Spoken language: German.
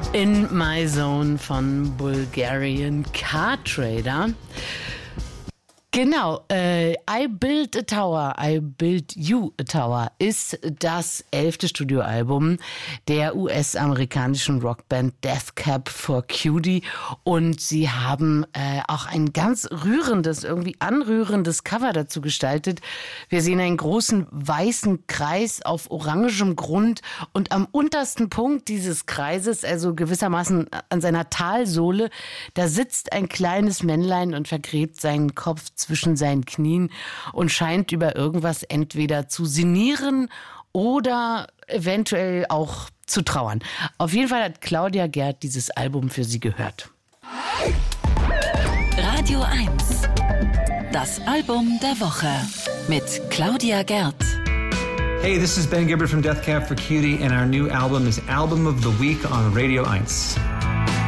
In My Zone von Bulgarian Car Trader. Genau, I Built a Tower, I Built You a Tower ist das 11. Studioalbum der US-amerikanischen Rockband Death Cab for Cutie und sie haben auch ein ganz rührendes, irgendwie anrührendes Cover dazu gestaltet. Wir sehen einen großen weißen Kreis auf orangem Grund und am untersten Punkt dieses Kreises, also gewissermaßen an seiner Talsohle, da sitzt ein kleines Männlein und vergräbt seinen Kopf zwischen seinen Knien und scheint über irgendwas entweder zu sinnieren oder eventuell auch zu trauern. Auf jeden Fall hat Claudia Gerd dieses Album für sie gehört. Radio 1. Das Album der Woche mit Claudia Gerd. Hey, this is Ben Gibbard from Death Cab for Cutie and our new album is Album of the Week on Radio 1.